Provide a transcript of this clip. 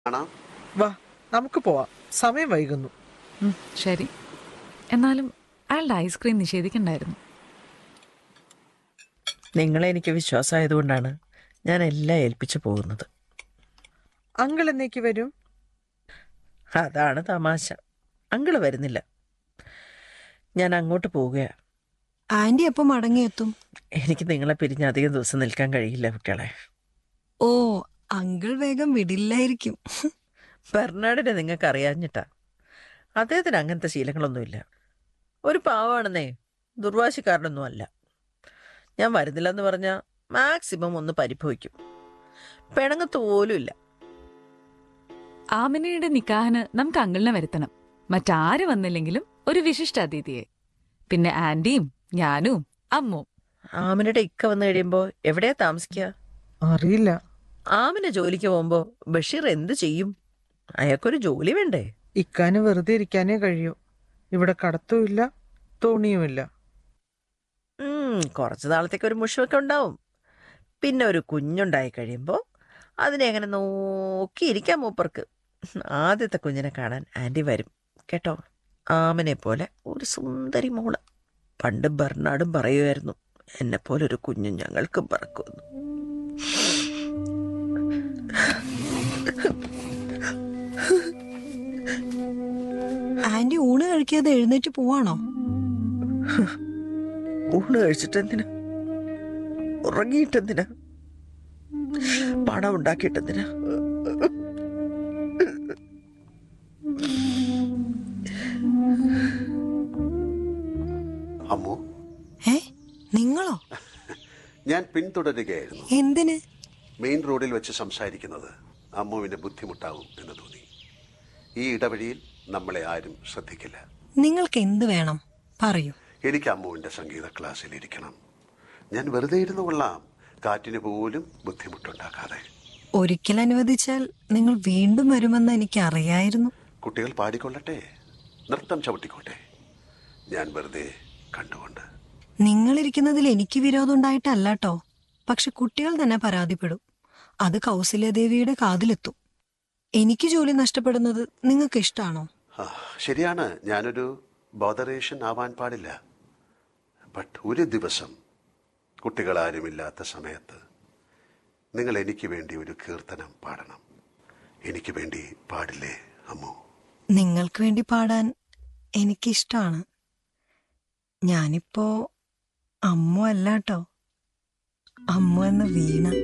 ആണോ? വാ, നമുക്ക് പോവാം. സമയം വൈകുന്നു. ശരി. എന്നാലും അയാളുടെ ഐസ്ക്രീം നിഷേധിക്കണ്ടായിരുന്നു. നിങ്ങളെ എനിക്ക് വിശ്വാസമായതുകൊണ്ടാണ് ഞാൻ എല്ലാം ഏൽപ്പിച്ചു പോകുന്നത്. അങ്കിൾ എന്നേക്ക് വരും? അതാണ് തമാശ. അങ്കിള് വരുന്നില്ല. ഞാൻ അങ്ങോട്ട് പോവുകയാണ്. ആന്റി എപ്പോ മടങ്ങിയെത്തും? എനിക്ക് നിങ്ങളെ പിരിഞ്ഞ് അധികം ദിവസം നിൽക്കാൻ കഴിയില്ല കുട്ടികളെ. ഓ, അങ്കിൾ വേഗം വിടില്ലായിരിക്കും. ബെർണാഡിനെ നിങ്ങൾക്ക് അറിയാഞ്ഞിട്ടാ. അദ്ദേഹത്തിന് അങ്ങനത്തെ ശീലങ്ങളൊന്നുമില്ല. ഒരു പാവമാണെന്നേ, ദുർവാശിക്കാരനൊന്നും അല്ല. ഞാൻ വരുന്നില്ലെന്ന് പറഞ്ഞാൽ മാക്സിമം ഒന്ന് പരിഭവിക്കും. പിണങ്ങത്ത് പോലും ഇല്ല. ആമിനയുടെ നിക്കാഹിന് നമുക്ക് അങ്കിളിനെ വരുത്തണം. മറ്റാര് വന്നില്ലെങ്കിലും ഒരു വിശിഷ്ട അതിഥിയെ. പിന്നെ ആന്റിയും ഞാനും അമ്മും. ആമിനയുടെ ഇക്ക വന്നു കഴിയുമ്പോൾ എവിടെയാ താമസിക്കുക? അറിയില്ല. ആമിന ജോലിക്ക് പോകുമ്പോൾ ബഷീർ എന്ത് ചെയ്യും? അയാൾക്കൊരു ജോലി വേണ്ടേ? ഇക്കാന് വെറുതെ ഇരിക്കാനേ കഴിയൂ. ഇവിടെ കടത്തുമില്ല, തോണിയുമില്ല. കുറച്ച് നാളത്തേക്ക് ഒരു മുഷമൊക്കെ ഉണ്ടാവും. പിന്നെ ഒരു കുഞ്ഞുണ്ടായി കഴിയുമ്പോൾ അതിനെ എങ്ങനെ നോക്കിയിരിക്കാം മൂപ്പർക്ക്. ആദ്യത്തെ കുഞ്ഞിനെ കാണാൻ ആൻറ്റി വരും കേട്ടോ. ആമിനെ പോലെ ഒരു സുന്ദരി മോള്. പണ്ട് ബെർണാടും പറയുമായിരുന്നു, എന്നെപ്പോലെ ഒരു കുഞ്ഞ് ഞങ്ങൾക്കും പറക്കുമെന്ന്. ആന്റി ഊണ് കഴിക്കാതെ എഴുന്നേറ്റ് പോവാണോ? ഊണ് കഴിച്ചിട്ടെന്തിനാ? ഉറങ്ങിയിട്ടെന്തിനാ? പണം ഉണ്ടാക്കിയിട്ടെന്തിനാ? അമ്മു, ഏ, നിങ്ങളോ? ഞാൻ പിന്തുടരുകയായിരുന്നു. എന്തിന്? മെയിൻ റോഡിൽ വെച്ച് സംസാരിക്കുന്നത് അമ്മുവിന് ബുദ്ധിമുട്ടാവും എന്ന് തോന്നി. ഈ ഇടവഴിയിൽ നമ്മളെ ആരും ശ്രദ്ധിക്കില്ല. നിങ്ങൾക്ക് എന്ത് വേണം പറയൂ. എനിക്ക് അമ്മുവിന്റെ സംഗീത ക്ലാസ്സിൽ ഇരിക്കണം. ഞാൻ വെറുതെ ഇരുന്നു കൊള്ളാം, കാറ്റിന് പോലും ബുദ്ധിമുട്ടുണ്ടാക്കാതെ. ഒരിക്കൽ അനുവദിച്ചാൽ നിങ്ങൾ വീണ്ടും വരുമെന്ന് എനിക്ക് അറിയായിരുന്നു. കുട്ടികൾ പാടിക്കൊള്ളട്ടെ, നൃത്തം ചവിട്ടിക്കോട്ടെ, ഞാൻ വെറുതെ കണ്ടുകൊണ്ട്. നിങ്ങളിരിക്കുന്നതിൽ എനിക്ക് വിരോധം ഉണ്ടായിട്ടല്ല കേട്ടോ. പക്ഷെ കുട്ടികൾ തന്നെ പരാതിപ്പെടും. അത് കൗസല്യദേവിയുടെ കാതിലെത്തും. എനിക്ക് ജോലി നഷ്ടപ്പെടുന്നത് നിങ്ങൾക്ക് ഇഷ്ടാണോ? ശരിയാണ്, ഞാനൊരു ബോധറേഷൻ ആവാൻ പാടില്ല. ബട്ട് ഒരു ദിവസം കുട്ടികളാരുമില്ലാത്ത സമയത്ത് നിങ്ങൾ എനിക്ക് വേണ്ടി ഒരു കീർത്തനം പാടണം. എനിക്ക് വേണ്ടി പാടില്ലേ അമ്മു? നിങ്ങൾക്ക് വേണ്ടി പാടാൻ എനിക്കിഷ്ടാണ്. ഞാനിപ്പോ അമ്മു അല്ല കേട്ടോ, അമ്മു എന്ന വീണ.